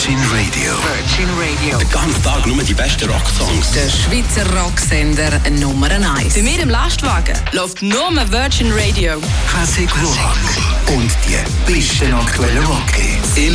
Virgin Radio. Virgin Radio. Den ganzen Tag nur die besten Rocksongs. Der Schweizer Rocksender Nummer 1. Bei mir im Lastwagen läuft nur Virgin Radio. Classic Rock. Und die besten aktuellen Rock-Hits. Immer